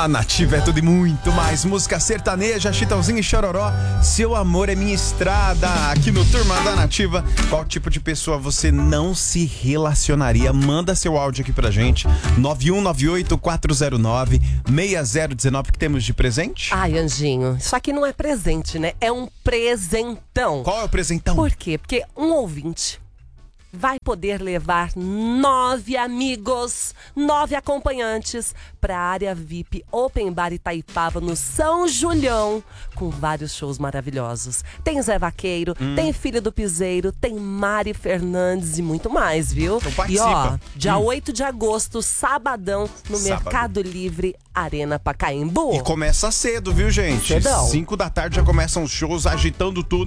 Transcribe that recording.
A Nativa é tudo e muito mais. Música sertaneja, Chitãozinho e Chororó. Seu amor é minha estrada. Aqui no Turma da Nativa. Qual tipo de pessoa você não se relacionaria? Manda seu áudio aqui pra gente. 9198-409-6019. Que temos de presente? Ai, Anjinho, isso aqui não é presente, né? É um presentão. Qual é o presentão? Por quê? Porque um ouvinte vai poder levar 9 amigos, 9 acompanhantes para a área VIP Open Bar Itaipava no São Julião, com vários shows maravilhosos. Tem Zé Vaqueiro, tem Filho do Piseiro, tem Mari Fernandes e muito mais, viu? Então participa. E ó, dia 8 de agosto, sabadão, no Sábado. Mercado Livre Arena Pacaembu. E começa cedo, viu, gente? Cedão. 5 da tarde já começam os shows agitando tudo.